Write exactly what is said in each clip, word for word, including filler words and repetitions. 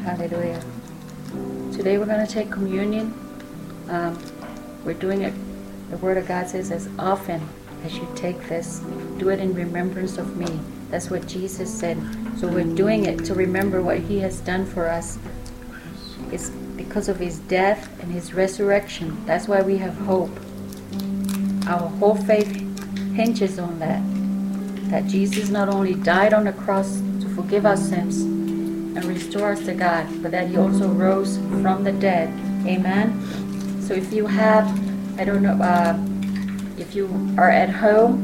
Hallelujah. Today we're going to take communion. Um, we're doing it, the Word of God says, as often as you take this, do it in remembrance of me. That's what Jesus said. So we're doing it to remember what He has done for us. It's because of His death and His resurrection. That's why we have hope. Our whole faith hinges on that. That Jesus not only died on the cross to forgive our sins and restore us to God, but that He also rose from the dead. Amen? So if you have, I don't know, uh, if you are at home,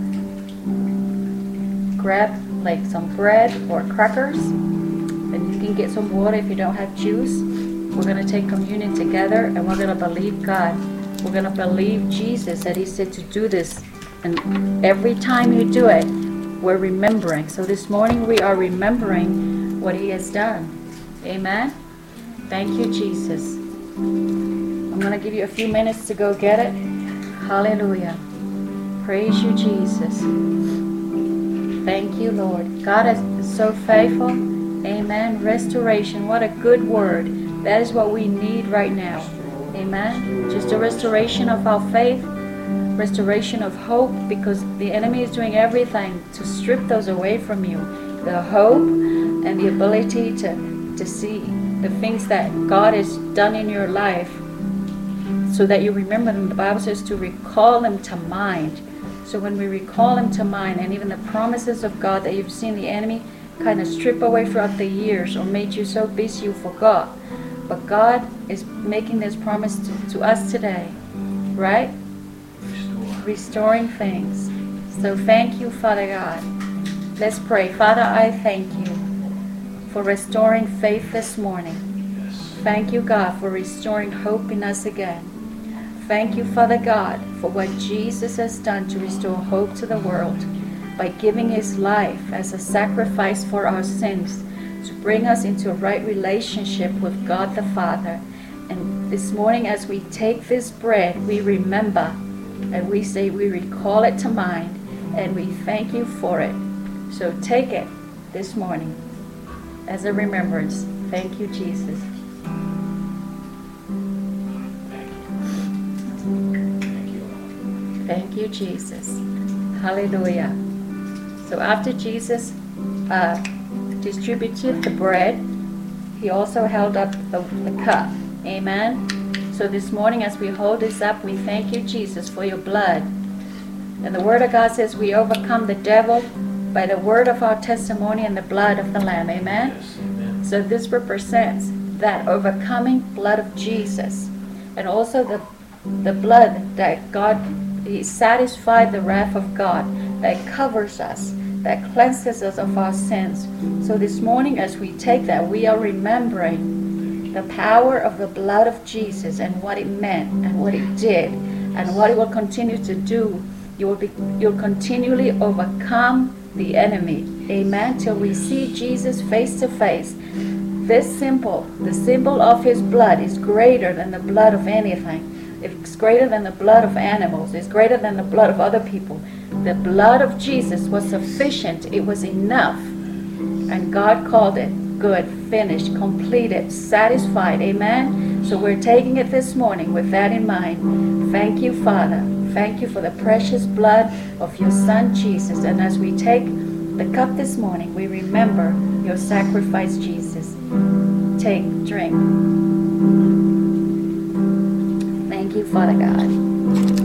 grab like some bread or crackers, and you can get some water if you don't have juice. We're going to take communion together, and we're going to believe God. We're going to believe Jesus that He said to do this. And every time you do it, we're remembering. So this morning we are remembering what He has done. Amen? Thank you, Jesus. I'm going to give you a few minutes to go get it. Hallelujah. Praise you, Jesus. Thank you, Lord. God is so faithful. Amen. Restoration. What a good word. That is what we need right now. Amen. Just a restoration of our faith. Restoration of hope, because the enemy is doing everything to strip those away from you. The hope and the ability to, to see the things that God has done in your life, so that you remember them. The Bible says to recall them to mind. So when we recall them to mind, and even the promises of God that you've seen the enemy kind of strip away throughout the years, or made you so busy you forgot. But God is making this promise to, to us today, right? Restoring things. So thank you, Father God. Let's pray. Father, I thank you for restoring faith this morning. Thank you, God, for restoring hope in us again. Thank you, Father God, for what Jesus has done to restore hope to the world by giving His life as a sacrifice for our sins, to bring us into a right relationship with God the Father. And this morning, as we take this bread, we remember, and we say, we recall it to mind, and we thank you for it. So take it this morning as a remembrance. Thank you, Jesus. Thank you, Jesus. Hallelujah. So after Jesus uh, distributed the bread, He also held up the, the cup. Amen. So this morning, as we hold this up, we thank you, Jesus, for your blood. And the Word of God says we overcome the devil by the word of our testimony and the blood of the Lamb. Amen? Yes, amen. So this represents that overcoming blood of Jesus. And also the, the blood that God, He satisfied the wrath of God, that covers us, that cleanses us of our sins. So this morning, as we take that, we are remembering the power of the blood of Jesus and what it meant and what it did and what it will continue to do. You will be, you'll continually overcome the enemy. Amen. Till we see Jesus face to face. This symbol, the symbol of His blood, is greater than the blood of anything. It's greater than the blood of animals. It's greater than the blood of other people. The blood of Jesus was sufficient. It was enough. And God called it good, finished, completed, satisfied. Amen. So we're taking it this morning with that in mind. Thank you, Father. Thank you for the precious blood of your Son, Jesus. And as we take the cup this morning, we remember your sacrifice, Jesus. Take, drink. Thank you, Father God.